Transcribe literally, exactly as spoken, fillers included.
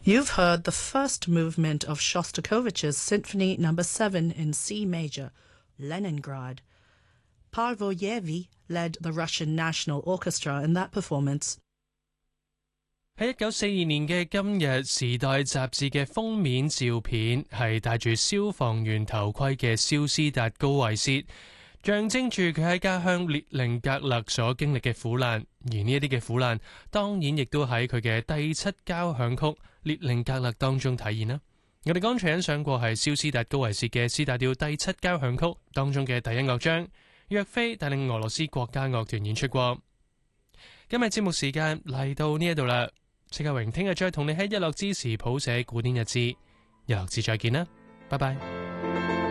You've heard the first movement of Shostakovich's Symphony Number seven in C major, Leningrad. Parvoyevi led the Russian National Orchestra in that performance. 喺一九四二年嘅今日，《時代》雜誌嘅封面照片係戴住消防員頭盔嘅蕭斯達高維薛，象徵住佢喺家鄉列寧格勒所經歷嘅苦難。而呢一啲嘅苦難，當然亦都喺佢嘅第七交響曲《列寧格勒》當中體現啦。我哋剛才欣賞過係蕭斯達高維薛嘅 C 大調第七交響曲當中嘅第一樂章，約菲帶領俄羅斯國家樂團演出過。今日節目時間嚟到呢一度啦。戚家榮聽日再同你喺一樂之時譜寫古典日誌，一樂之再見啦，拜拜。